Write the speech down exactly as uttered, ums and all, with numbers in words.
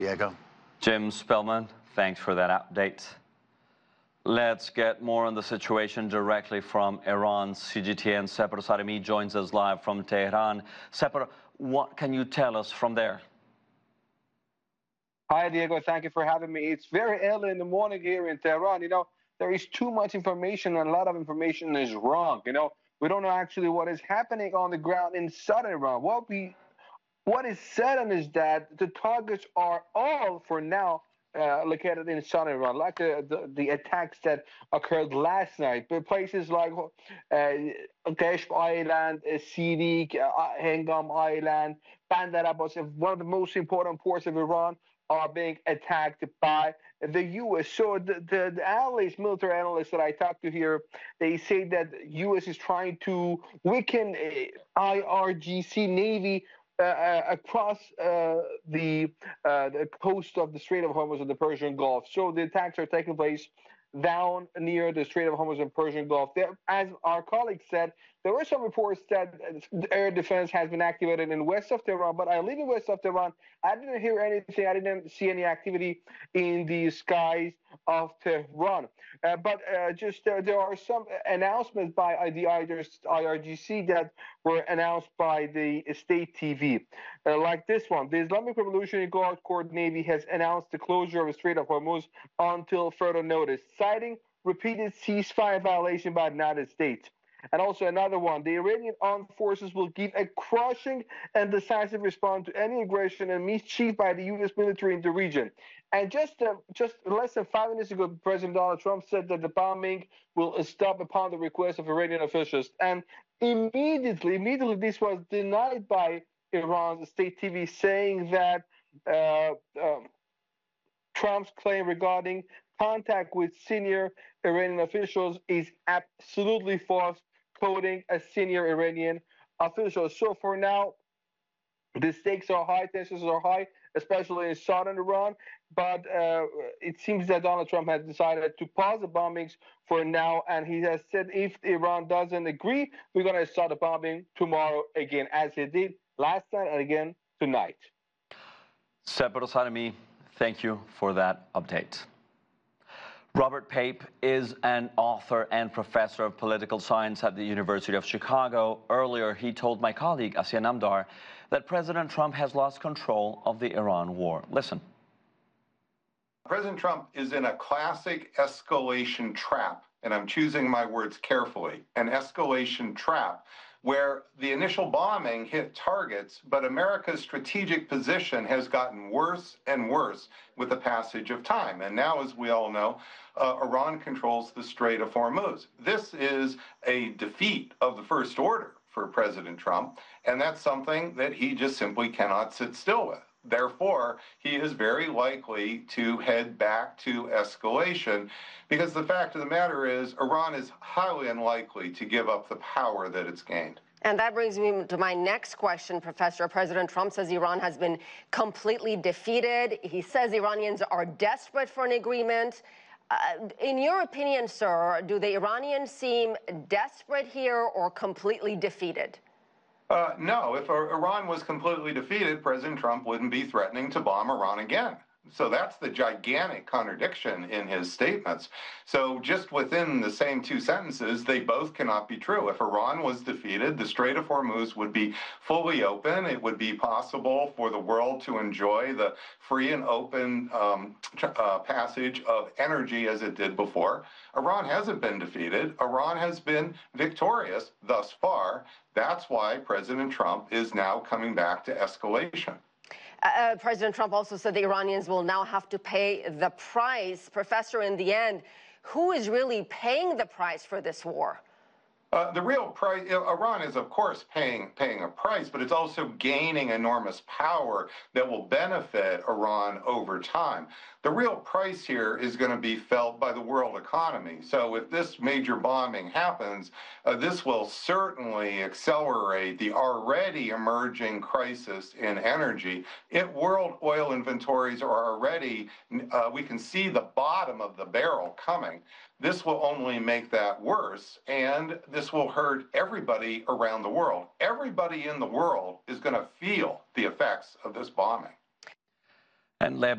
Diego. Jim Spellman, thanks for that update. Let's get more on the situation directly from Iran. C G T N Separ Saremi joins us live from Tehran. Separ, what can you tell us from there? Hi, Diego. Thank you for having me. It's very early in the morning here in Tehran. You know, there is too much information, and a lot of information is wrong. You know, we don't know actually what is happening on the ground in southern Iran. What we, what is certain is that the targets are all, for now, uh, located in southern Iran, like the, the, the attacks that occurred last night. But places like uh, Qeshm Island, uh, Sidik, uh, Hengam Island, Bandar Abbas, one of the most important ports of Iran, are being attacked by the U S. So the, the, the analysts, military analysts that I talked to here, they say that U S is trying to weaken I R G C Navy uh, uh, across uh, the, uh, the coast of the Strait of Hormuz and the Persian Gulf. So the attacks are taking place down near the Strait of Hormuz and Persian Gulf. There, as our colleague said, there were some reports that air defense has been activated in west of Tehran, but I live in west of Tehran. I didn't hear anything. I didn't see any activity in the skies of Tehran. Uh, but uh, just uh, there are some announcements by uh, the I R G C that were announced by the state T V, uh, like this one. The Islamic Revolutionary Guard Corps Navy has announced the closure of the Strait of Hormuz until further notice, citing repeated ceasefire violation by the United States. And also another one, the Iranian armed forces will give a crushing and decisive response to any aggression and mischief by the U S military in the region. And just uh, just less than five minutes ago, President Donald Trump said that the bombing will stop upon the request of Iranian officials. And immediately, immediately this was denied by Iran's state T V, saying that uh, um, Trump's claim regarding contact with senior Iranian officials is absolutely false, quoting a senior Iranian official. So for now, the stakes are high, tensions are high, especially in southern Iran. But uh, it seems that Donald Trump has decided to pause the bombings for now, and he has said if Iran doesn't agree, we're going to start the bombing tomorrow again, as he did last night and again tonight. Separ Saremi, thank you for that update. Robert Pape is an author and professor of political science at the University of Chicago. Earlier, he told my colleague, Asya Namdar, that President Trump has lost control of the Iran war. Listen. President Trump is in a classic escalation trap, and I'm choosing my words carefully, an escalation trap, where the initial bombing hit targets, but America's strategic position has gotten worse and worse with the passage of time. And now, as we all know, uh, Iran controls the Strait of Hormuz. This is a defeat of the First Order for President Trump, and that's something that he just simply cannot sit still with. Therefore, he is very likely to head back to escalation, because the fact of the matter is Iran is highly unlikely to give up the power that it's gained. And that brings me to my next question, Professor. President Trump says Iran has been completely defeated. He says Iranians are desperate for an agreement. Uh, in your opinion, sir, do the Iranians seem desperate here or completely defeated? Uh, no, if Iran was completely defeated, President Trump wouldn't be threatening to bomb Iran again. So that's the gigantic contradiction in his statements. So just within the same two sentences, they both cannot be true. If Iran was defeated, the Strait of Hormuz would be fully open. It would be possible for the world to enjoy the free and open um, uh, passage of energy as it did before. Iran hasn't been defeated. Iran has been victorious thus far. That's why President Trump is now coming back to escalation. Uh, President Trump also said the Iranians will now have to pay the price. Professor, in the end, who is really paying the price for this war? Uh, the real price, Iran is, of course, paying paying a price, but it's also gaining enormous power that will benefit Iran over time. The real price here is going to be felt by the world economy. So if this major bombing happens, uh, this will certainly accelerate the already emerging crisis in energy. It, world oil inventories are already, uh, we can see the bottom of the barrel coming. This will only make that worse, and this will hurt everybody around the world. Everybody in the world is going to feel the effects of this bombing. And